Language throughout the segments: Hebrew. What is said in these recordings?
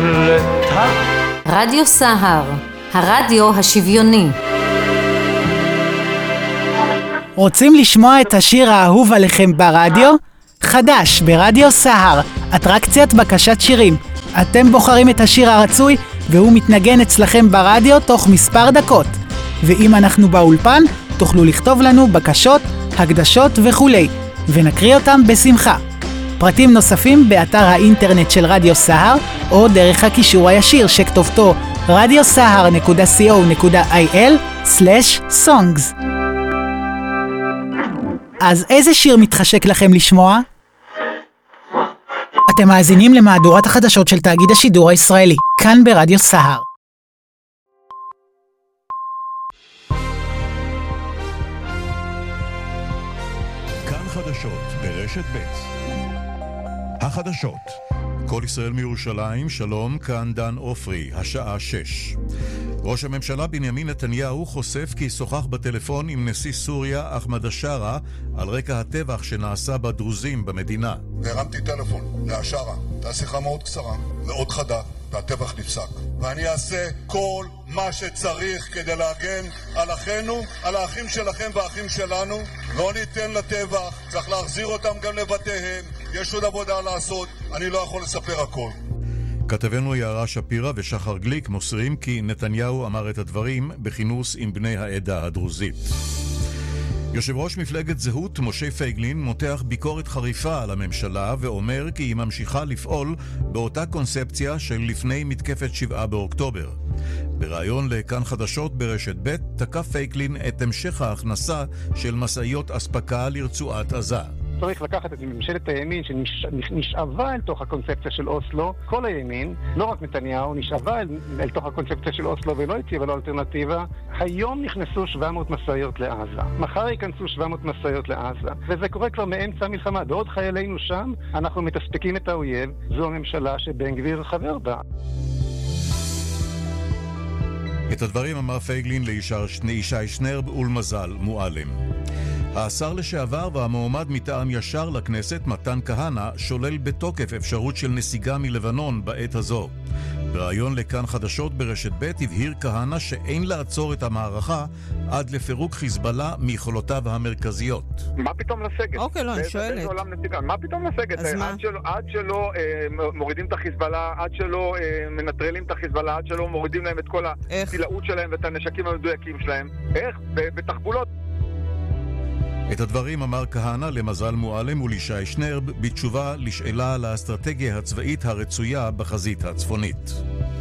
הקלטה. רדיו סהר, הרדיו השוויוני. רוצים לשמוע את השיר האהוב עליכם ברדיו? חדש ברדיו סהר, אטרקציית בקשת שירים. אתם בוחרים את השיר הרצוי והוא מתנגן אצלכם ברדיו תוך מספר דקות. ואם אנחנו באולפן, תוכלו לכתוב לנו בקשות, הקדשות וכולי, ונקריא אותם בשמחה. פרטים נוספים באתר האינטרנט של רדיו סהר, או דרך הקישור הישיר שכתובתו radiosahar.co.il/songs. אז איזה שיר מתחשק לכם לשמוע? אתם מאזינים למהדורת החדשות של תאגיד השידור הישראלי, כאן ברדיו סהר. כאן חדשות ברשת ב'. החדשות. כל ישראל מירושלים, שלום, כאן דן אופרי, השעה 6. ראש הממשלה בנימין נתניהו חושף כי שוחח בטלפון עם נשיא סוריה אחמד השארה על רקע הטבח שנעשה בדרוזים במדינה. הרמתי טלפון להשארה, הייתה שיחה מאוד קצרה, מאוד חדה, והטבח נפסק. ואני אעשה כל מה שצריך כדי להגן על אחינו, על האחים שלכם והאחים שלנו. לא ניתן לטבח, צריך להחזיר אותם גם לבתיהם. יש עוד עבודה לעשות, אני לא יכול לספר הכל. כתבנו יערה שפירה ושחר גליק מוסרים כי נתניהו אמר את הדברים בכינוס עם בני העדה הדרוזית. יושב ראש מפלגת זהות משה פייגלין מותח ביקורת חריפה על הממשלה ואומר כי היא ממשיכה לפעול באותה קונספציה של לפני מתקפת 7 באוקטובר. בריאיון לכאן חדשות ברשת ב' תקף פייגלין את המשך ההכנסה של מסעיות אספקה לרצועת עזה. צריך לקחת את ממשלת הימין שנשאבה אל תוך הקונספציה של אוסלו, כל הימין, לא רק נתניהו, נשאבה אל תוך הקונספציה של אוסלו ולא הציבה לו אלטרנטיבה. היום נכנסו 700 מסעיות לעזה, מחר ייכנסו 700 מסעיות לעזה, וזה קורה כבר מאמצע המלחמה. בעוד חיילינו שם, אנחנו מתספקים את האויב, זו הממשלה שבן גביר חבר בה. את הדברים אמר פייגלין לישי שנרב ולמזל מועלם. השר לשעבר והמועמד מטעם ישר לכנסת מתן כהנא שולל בתוקף אפשרות של נסיגה מלבנון בעת הזו. בריאיון לכאן חדשות ברשת ב' הבהיר כהנא שאין לעצור את המערכה עד לפירוק חיזבאללה מיכולותיו המרכזיות. מה פתאום לסגת? אוקיי, לא, אני שואלת. מה פתאום לסגת? עד שלא מורידים את החיזבאללה, עד שלא מנטרלים את החיזבאללה, עד שלא מורידים להם את כל הסילאות שלהם ואת הנשקים המדויקים שלהם. איך? בתחבולות. את הדברים אמר כהנא למזל מועלם ולישי שנרב בתשובה לשאלה על האסטרטגיה הצבאית הרצויה בחזית הצפונית.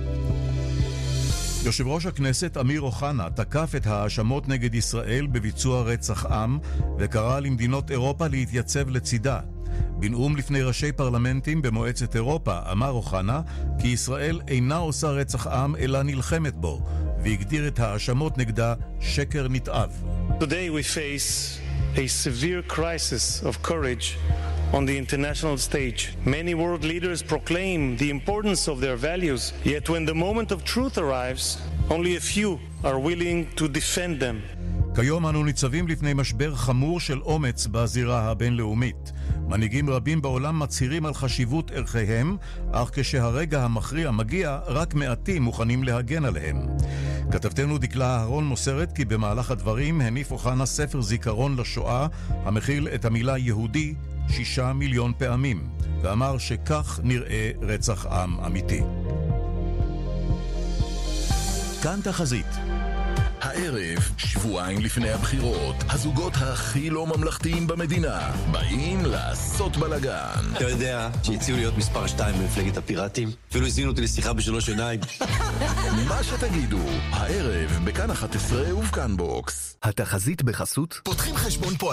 יושב ראש הכנסת אמיר אוחנה תקף את האשמות נגד ישראל בביצוע רצח עם וקרא למדינות אירופה להתייצב לצידה. בנאום לפני ראשי פרלמנטים במועצת אירופה אמר אוחנה כי ישראל אינה עושה רצח עם אלא נלחמת בו, והגדיר את האשמות נגדה שקר נתעב. Today we face a severe crisis of courage on the international stage. Many world leaders proclaim the importance of their values, yet when the moment of truth arrives, only a few are willing to defend them. כיום אנו ניצבים לפני משבר חמור של אומץ בזירה הבינלאומית. מנהיגים רבים בעולם מצהירים על חשיבות ערכיהם, אך כשהרגע המכריע מגיע, רק מעטים מוכנים להגן עליהם. כתבתנו דקלה אהרון מוסרת כי במהלך הדברים הניף אוחנה ספר זיכרון לשואה המכיל את המילה יהודי 6 מיליון פעמים, ואמר שכך נראה רצח עם אמיתי. כאן תחזית. הערב, שבועיים לפני הבחירות, הזוגות הכי לא ממלכתיים במדינה באים לעשות בלגן. אתה יודע שהציעו להיות מספר 2 במפלגת הפיראטים? אפילו הזמינו אותי לשיחה בשלוש עיניים. מה שתגידו, הערב בכאן 11 ובכאן בוקס. התחזית בחסות פותחים חשבון פה